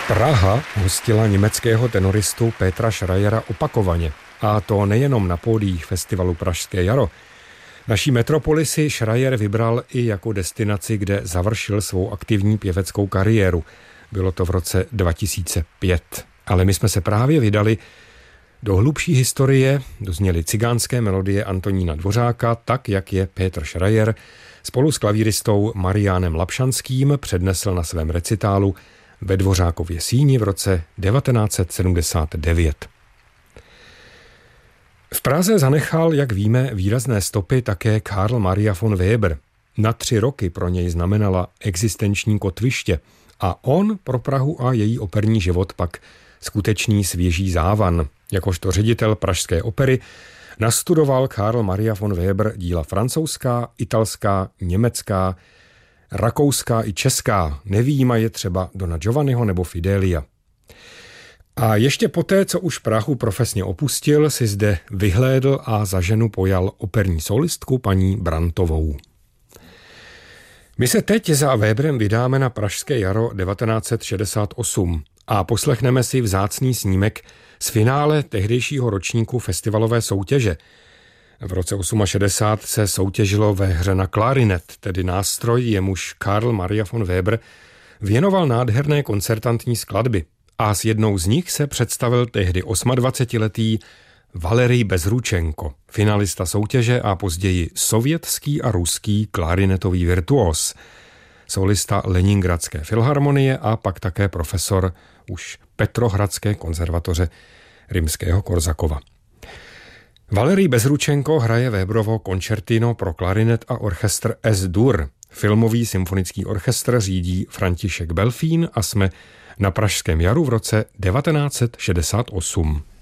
Praha hostila německého tenoristu Petra Schreiera opakovaně. A to nejenom na pódiích festivalu Pražské jaro. Naší metropoli si Schreier vybral i jako destinaci, kde završil svou aktivní pěveckou kariéru. Bylo to v roce 2005. Ale my jsme se právě vydali do hlubší historie, dozněly cigánské melodie Antonína Dvořáka, tak jak je Petr Schreier spolu s klavíristou Mariánem Lapšanským přednesl na svém recitálu ve Dvořákově síni v roce 1979. V Praze zanechal, jak víme, výrazné stopy také Karl Maria von Weber. Na 3 roky pro něj znamenala existenční kotviště a on pro Prahu a její operní život pak skutečný svěží závan. Jakožto ředitel Pražské opery nastudoval Karl Maria von Weber díla francouzská, italská, německá, rakouská i česká, nevyjímaje třeba Dona Giovanniho nebo Fidelia. A ještě poté, co už Prahu profesně opustil, si zde vyhlédl a za ženu pojal operní solistku paní Brantovou. My se teď za Weberem vydáme na Pražské jaro 1968 a poslechneme si vzácný snímek z finále tehdejšího ročníku festivalové soutěže. V roce 68 se soutěžilo ve hře na klarinet, tedy nástroj, jemuž Karl Maria von Weber věnoval nádherné koncertantní skladby. A s jednou z nich se představil tehdy 28letý Valerij Bezručenko, finalista soutěže a později sovětský a ruský klarinetový virtuos, solista Leningradské filharmonie a pak také profesor už Petrohradské konzervatoře Rimského Korsakova. Valerij Bezručenko hraje Weberovo koncertino pro klarinet a orchestr S-dur. Filmový symfonický orchestr řídí František Belfín a jsme na Pražském jaru v roce 1968.